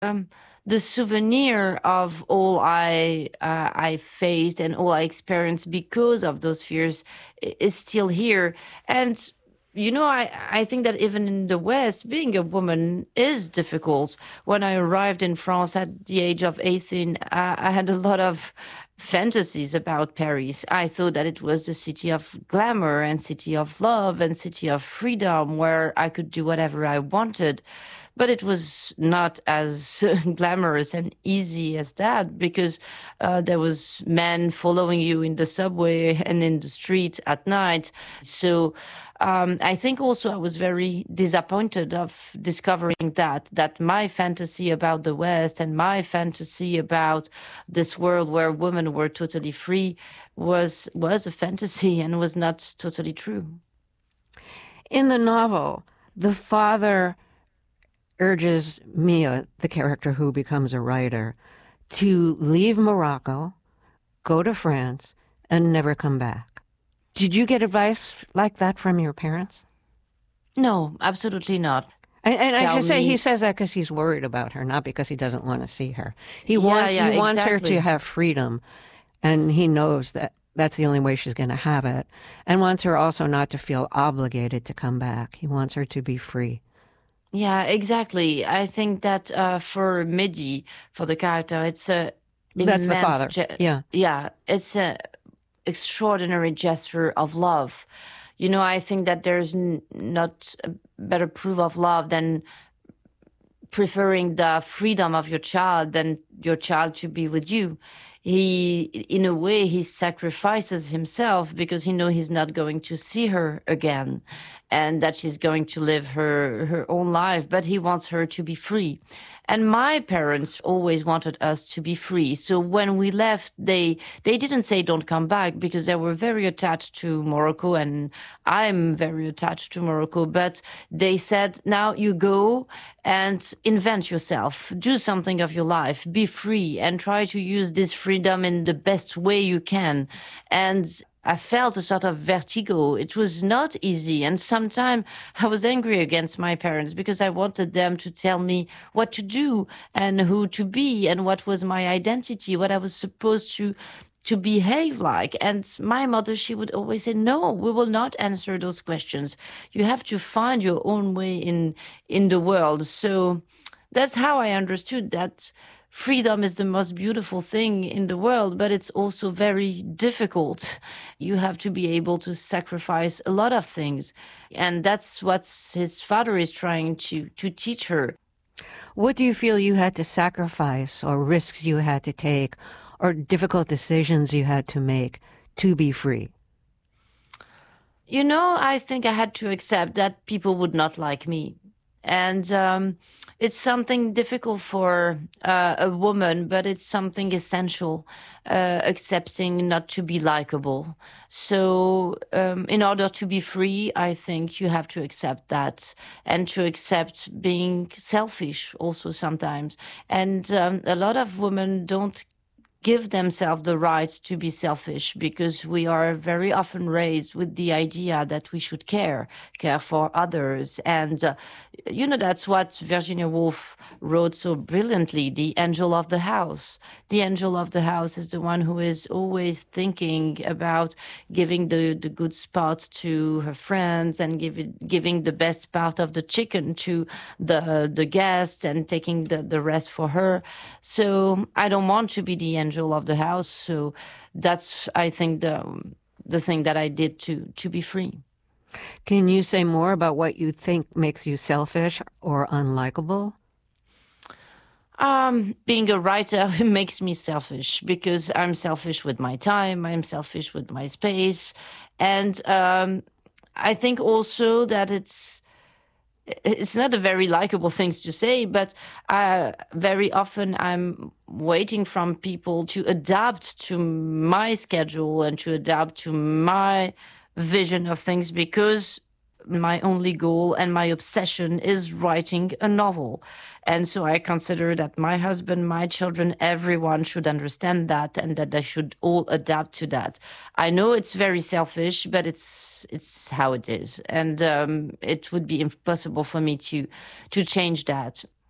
um, the souvenir of all I faced and all I experienced because of those fears is still here. And I think that even in the West, being a woman is difficult. When I arrived in France at the age of 18, I had a lot of fantasies about Paris. I thought that it was the city of glamour and city of love and city of freedom where I could do whatever I wanted. But it was not as glamorous and easy as that because there was men following you in the subway and in the street at night. So I think also I was very disappointed of discovering that my fantasy about the West and my fantasy about this world where women were totally free was a fantasy and was not totally true. In the novel, the father urges Mia, the character who becomes a writer, to leave Morocco, go to France, and never come back. Did you get advice like that from your parents? No, absolutely not. And I should say he says that because he's worried about her, not because he doesn't want to see her. He wants her to have freedom, and he knows that that's the only way she's going to have it, and wants her also not to feel obligated to come back. He wants her to be free. Yeah, exactly. I think that for Mehdi, for the character, it's a that's the father. Yeah, it's a extraordinary gesture of love. I think that there's not a better proof of love than preferring the freedom of your child than your child to be with you. In a way, he sacrifices himself because he knows he's not going to see her again and that she's going to live her own life, but he wants her to be free. And my parents always wanted us to be free. So when we left, they didn't say don't come back because they were very attached to Morocco, and I'm very attached to Morocco. But they said, now you go and invent yourself, do something of your life, be free, and try to use this freedom in the best way you can. And I felt a sort of vertigo. It was not easy. And sometimes I was angry against my parents because I wanted them to tell me what to do and who to be and what was my identity, what I was supposed to behave like. And my mother, she would always say, no, we will not answer those questions. You have to find your own way in the world. So that's how I understood that freedom is the most beautiful thing in the world, but it's also very difficult. You have to be able to sacrifice a lot of things. And that's what his father is trying to teach her. What do you feel you had to sacrifice, or risks you had to take, or difficult decisions you had to make to be free? I think I had to accept that people would not like me. And it's something difficult for a woman, but it's something essential, accepting not to be likable. So in order to be free, I think you have to accept that and to accept being selfish also sometimes. And a lot of women don't give themselves the right to be selfish because we are very often raised with the idea that we should care for others. And, that's what Virginia Woolf wrote so brilliantly, the angel of the house. The angel of the house is the one who is always thinking about giving the good spot to her friends and giving the best part of the chicken to the guests and taking the rest for her. So I don't want to be the angel of the house. So that's, I think, the thing that I did to be free. Can you say more about what you think makes you selfish or unlikable? Being a writer makes me selfish because I'm selfish with my time, I'm selfish with my space. And I think also that it's not a very likable thing to say, but very often I'm waiting from people to adapt to my schedule and to adapt to my vision of things because my only goal and my obsession is writing a novel. And so I consider that my husband, my children, everyone should understand that and that they should all adapt to that. I know it's very selfish, but it's how it is. And it would be impossible for me to change that.